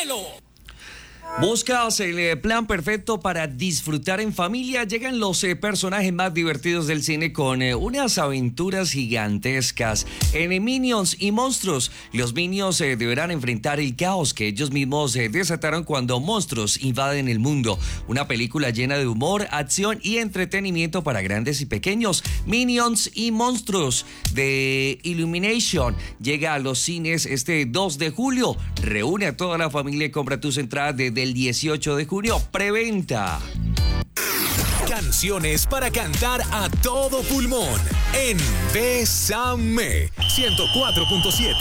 cielo. ¿Buscas el plan perfecto para disfrutar en familia? Llegan los personajes más divertidos del cine con unas aventuras gigantescas. En Minions y Monstruos, los Minions deberán enfrentar el caos que ellos mismos desataron cuando monstruos invaden el mundo. Una película llena de humor, acción y entretenimiento para grandes y pequeños. Minions y Monstruos de Illumination llega a los cines este 2 de julio. Reúne a toda la familia y compra tus entradas desde el 18 de junio. Preventa. Canciones para cantar a todo pulmón en Bésame 104.7.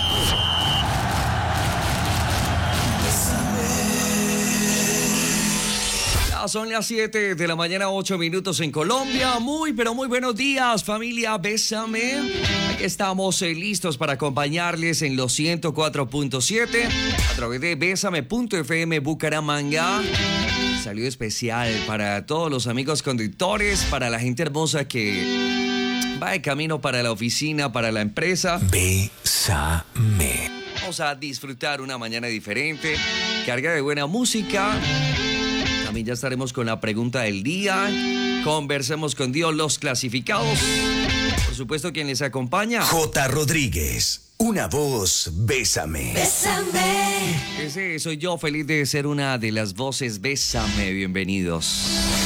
Son las 7 de la mañana, 8 minutos en Colombia. Pero muy buenos días, familia Bésame. Aquí estamos listos para acompañarles en los 104.7 a través de Bésame.fm Bucaramanga. Saludo especial para todos los amigos conductores, para la gente hermosa que va de camino para la oficina, para la empresa. Bésame. Vamos a disfrutar una mañana diferente, carga de buena música. También ya estaremos con la pregunta del día. Conversemos con Dios, los clasificados. Por supuesto, quien les acompaña. J. Rodríguez, una voz, Bésame. Bésame. Ese soy yo, feliz de ser una de las voces. Bésame, bienvenidos.